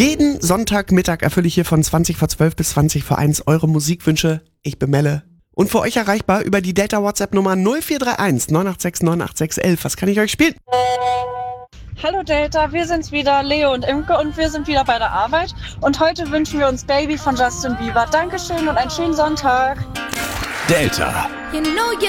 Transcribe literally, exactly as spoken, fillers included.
Jeden Sonntagmittag erfülle ich hier von zwanzig vor zwölf bis zwanzig vor eins eure Musikwünsche. Ich bin Melle. Und für euch erreichbar über die Delta-WhatsApp-Nummer null vier drei eins neun acht sechs neun acht sechs elf. Was kann ich euch spielen? Hallo Delta, wir sind's wieder, Leo und Imke, und wir sind wieder bei der Arbeit. Und heute wünschen wir uns Baby von Justin Bieber. Dankeschön und einen schönen Sonntag. Delta. You know you